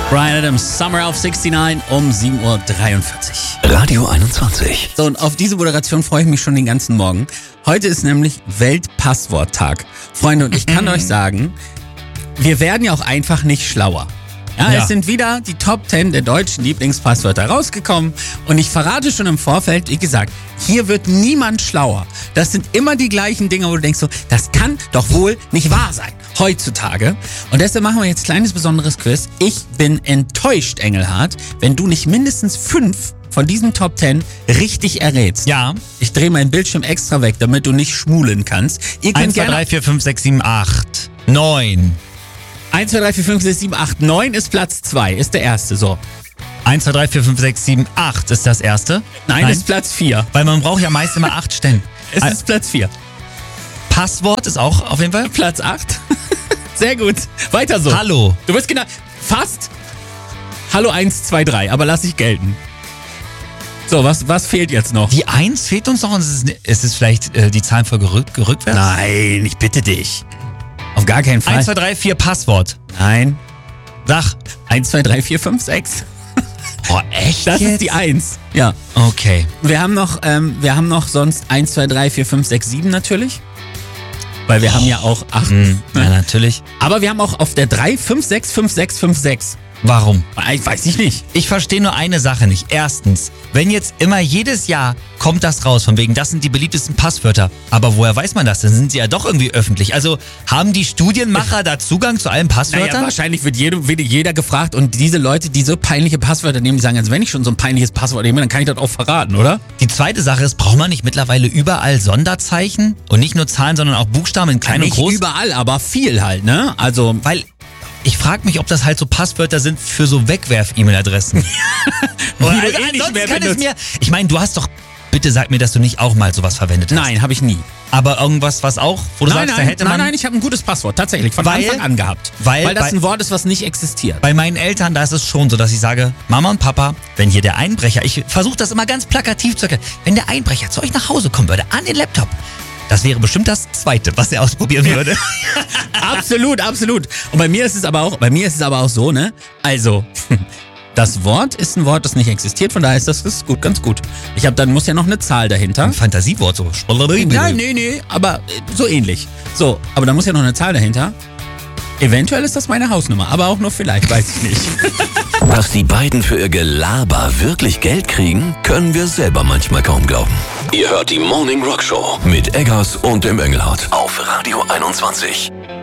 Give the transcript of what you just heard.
Bryan Adams, Summer of 69 um 7.43 Uhr. Radio 21. So, und auf diese Moderation freue ich mich schon den ganzen Morgen. Heute ist nämlich Weltpassworttag. Freunde, und ich kann euch sagen, wir werden ja auch einfach nicht schlauer. Ja, es sind wieder die Top 10 der deutschen Lieblingspasswörter rausgekommen. Und ich verrate schon im Vorfeld, wie gesagt, hier wird niemand schlauer. Das sind immer die gleichen Dinge, wo du denkst so, das kann doch wohl nicht wahr sein. Heutzutage. Und deshalb machen wir jetzt ein kleines besonderes Quiz. Ich bin enttäuscht, Engelhardt, wenn du nicht mindestens 5 von diesen Top 10 richtig errätst. Ja. Ich drehe meinen Bildschirm extra weg, damit du nicht schmulen kannst. Ihr könnt 1, 2, 3, 4, 5, 6, 7, 8, 9. 1, 2, 3, 4, 5, 6, 7, 8, 9 ist Platz 2, ist der erste, so. 1, 2, 3, 4, 5, 6, 7, 8 ist das erste. Nein, ist Platz 4. Weil man braucht ja meist immer 8 Stellen. Es ist Platz 4. Passwort ist auch auf jeden Fall. Platz 8. Sehr gut. Weiter so. Hallo. Du bist genau fast. Hallo 1, 2, 3, aber lass ich gelten. So, was fehlt jetzt noch? Die 1 fehlt uns noch und es ist vielleicht die Zahlenfolge rückwärts? Nein, ich bitte dich. Auf gar keinen Fall. 1, 2, 3, 4 Passwort. Nein. Sag. 1, 2, 3, 4, 5, 6. Boah, echt? Das jetzt? ist die 1. Ja. Okay. Wir haben noch sonst 1, 2, 3, 4, 5, 6, 7 natürlich. Weil wir haben ja auch 8. Ja, natürlich. Aber wir haben auch auf der 3, 5, 6, 5, 6, 5, 6. Warum? Weiß ich nicht. Ich verstehe nur eine Sache nicht. Erstens, wenn jetzt immer jedes Jahr kommt das raus, von wegen, das sind die beliebtesten Passwörter. Aber woher weiß man das? Dann sind sie ja doch irgendwie öffentlich. Also haben die Studienmacher da Zugang zu allen Passwörtern? Naja, wahrscheinlich wird jeder gefragt und diese Leute, die so peinliche Passwörter nehmen, die sagen, also wenn ich schon so ein peinliches Passwort nehme, dann kann ich das auch verraten, oder? Die zweite Sache ist, braucht man nicht mittlerweile überall Sonderzeichen? Und nicht nur Zahlen, sondern auch Buchstaben in klein und groß? Nicht überall, aber viel halt, ne? Also, weil ich frage mich, ob das halt so Passwörter sind für so Wegwerf-E-Mail-Adressen. Ich meine, du hast doch, bitte sag mir, dass du nicht auch mal sowas verwendet hast. Nein, habe ich nie. Aber irgendwas, was auch, wo du sagst, da hätte man... Nein, ich habe ein gutes Passwort, tatsächlich, von Anfang an gehabt. Weil das ein Wort ist, was nicht existiert. Bei meinen Eltern, da ist es schon so, dass ich sage, Mama und Papa, wenn hier der Einbrecher, ich versuche das immer ganz plakativ zu erklären, wenn der Einbrecher zu euch nach Hause kommen würde, an den Laptop, das wäre bestimmt das Zweite, was er ausprobieren würde. Absolut, absolut. Und bei mir ist es aber auch so, ne? Also, das Wort ist ein Wort, das nicht existiert, von daher ist das gut, ganz gut. Dann muss ja noch eine Zahl dahinter. Ein Fantasiewort, so. Nein, nee, aber so ähnlich. So, aber da muss ja noch eine Zahl dahinter. Eventuell ist das meine Hausnummer, aber auch nur vielleicht, weiß ich nicht. Dass die beiden für ihr Gelaber wirklich Geld kriegen, können wir selber manchmal kaum glauben. Ihr hört die Morning Rock Show mit Eggers und dem Engelhardt auf Radio 21.